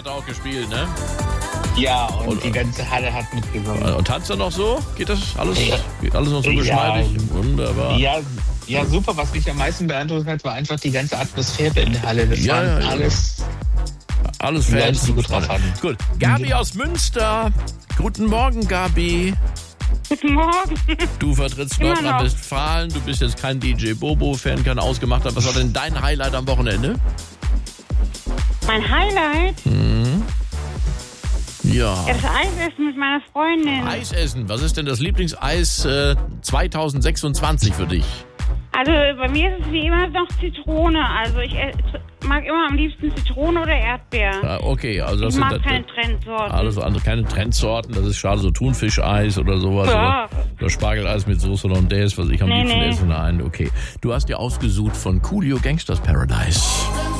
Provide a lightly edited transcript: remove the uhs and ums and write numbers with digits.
hat er auch gespielt, ne? Ja, und die ganze Halle hat mitgesungen. Und tanzt er noch so? Geht das alles? Ja. Geht alles noch so geschmeidig? Wunderbar. Ja, super. Was mich am meisten beeindruckt hat, war einfach die ganze Atmosphäre in der Halle. Das waren alles Fans. die gut drauf hatten. Gut. Gabi aus Münster. Guten Morgen, Gabi. Guten Morgen. Du vertrittst Nordrhein-Westfalen. Du bist jetzt kein DJ Bobo-Fan, kein Ausgemachter. Was war denn dein Highlight am Wochenende? Mein Highlight? Ja. Das Eisessen mit meiner Freundin. Eisessen. Was ist denn das Lieblingseis 2026 für dich? Also bei mir ist es wie immer noch Zitrone. Also ich mag immer am liebsten Zitrone oder Erdbeer. Ja, okay, also das Ich mag sind keine Trendsorten. alles andere, keine Trendsorten. Das ist schade, so Thunfischeis oder sowas. Ja. Oder Spargeleis mit Soße Hollandaise, was ich am liebsten Nee. esse. Nein, okay. Du hast dir ausgesucht von Coolio Gangsters Paradise.